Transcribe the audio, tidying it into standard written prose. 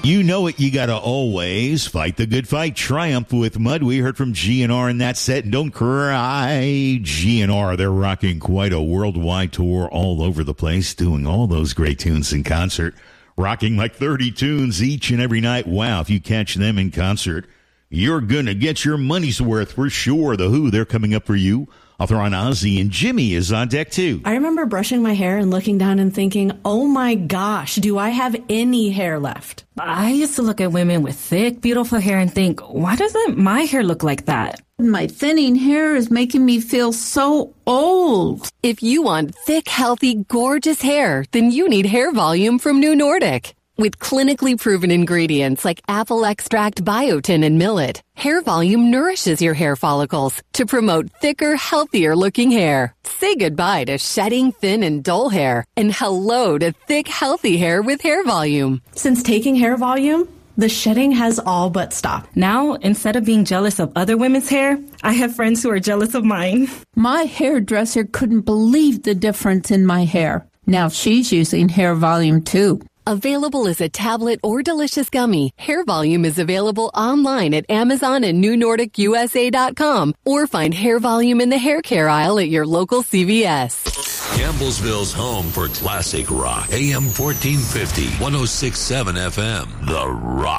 You know it, you gotta always fight the good fight. Triumph with Mud. We heard from GNR in that set. And don't cry, GNR. They're rocking quite a worldwide tour all over the place, doing all those great tunes in concert, rocking like 30 tunes each and every night. Wow, if you catch them in concert, you're gonna get your money's worth for sure. The Who, they're coming up for you. I'll throw on Ozzy, and Jimmy is on deck too. I remember brushing my hair and looking down and thinking, oh my gosh, do I have any hair left? I used to look at women with thick, beautiful hair and think, why doesn't my hair look like that? My thinning hair is making me feel so old. If you want thick, healthy, gorgeous hair, then you need Hair Volume from New Nordic. With clinically proven ingredients like apple extract, biotin, and millet, Hair Volume nourishes your hair follicles to promote thicker, healthier-looking hair. Say goodbye to shedding, thin, and dull hair, and hello to thick, healthy hair with Hair Volume. Since taking Hair Volume, the shedding has all but stopped. Now, instead of being jealous of other women's hair, I have friends who are jealous of mine. My hairdresser couldn't believe the difference in my hair. Now she's using Hair Volume too. Available as a tablet or delicious gummy, Hair Volume is available online at Amazon and NewNordicUSA.com, or find Hair Volume in the hair care aisle at your local CVS. Campbellsville's home for classic rock. AM 1450, 106.7 FM. The Rock.